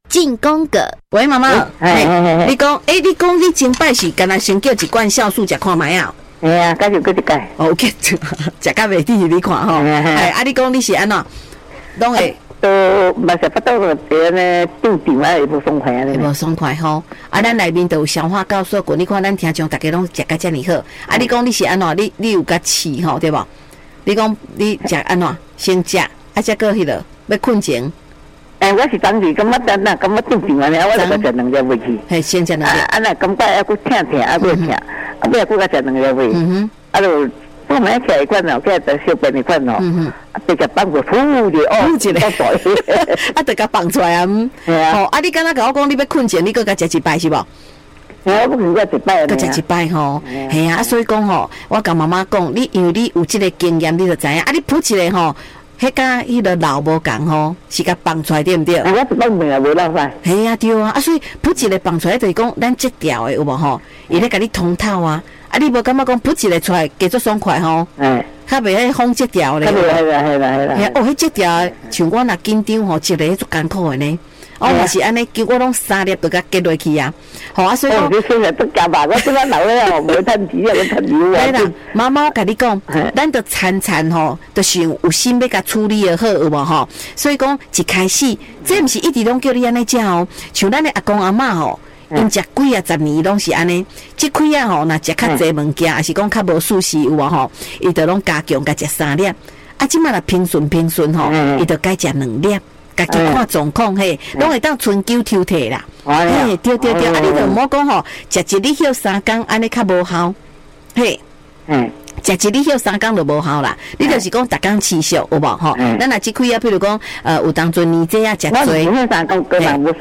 进宫格，喂，妈妈，你讲，你讲你前摆是干那先叫一罐酵素食看卖啊？ 哎呀，加就搁一盖。 OK， 食甲袂滴你看吼。你讲你是安怎？拢会都嘛是不到个别呢，肚皮嘛也不爽快啊， 无爽快吼。咱内面都有消化酵素菌，你看咱听众大家拢食甲遮尔好。你讲你是安怎？你有甲饲吼，对无？你讲你食安怎？先食，才搁迄落要困前。 我是当时感觉感觉肚皮嘛，我就食两粒回去。 嘿，先食两粒。 那感觉还佫疼，还佫疼，尾佫甲食两粒回。就我买起来一罐哦，给它小便一罐哦。被甲放过吐的哦， 一个，得甲放出来啊。你敢若甲我讲，你要困前，你佫甲食一摆是无？ 我不可能再一摆， 再食一摆吼，系啊，所以讲吼，我甲妈妈讲，你因为你有这个经验，你就知影。你扑一个吼，迄甲迄个老无共吼，是甲放出来对毋对？ 我一放命也无浪费。 系啊，对啊，所以扑一个放出来就是讲，咱截掉的有无吼？伊咧甲你通透啊，你无感觉讲扑一个出来加足爽快吼？较袂迄风截掉咧。 系啦。 迄截掉，像我若紧张吼，一个足艰苦的呢。嘛是安尼，叫我拢3粒都甲结落去啊！所以讲， 你现在都加吧，我即摆老了哦，无趁钱啊，我趁牛啊！ 对啦，妈妈我甲你讲，咱着餐吼，就是有心要甲处理的好，有无吼？所以讲一开始，这毋是一直拢叫你安尼食哦，像咱的阿公阿嬷吼，因食几啊10年拢是安尼，即开啊吼，若食较济物件，还是讲较无舒适有无吼？伊着拢加强甲食3粒，即摆若平顺吼，伊着改食2粒。家己看状况嘿，拢会当春秋抽摕啦。嘿，对，你著毋好讲吼，食一日休3工，安尼较无效。嘿，食一日休3工就无效啦。你著是讲逐工持续有无吼？咱若即开啊，譬如讲有当阵年节啊，食多。 我3工个人无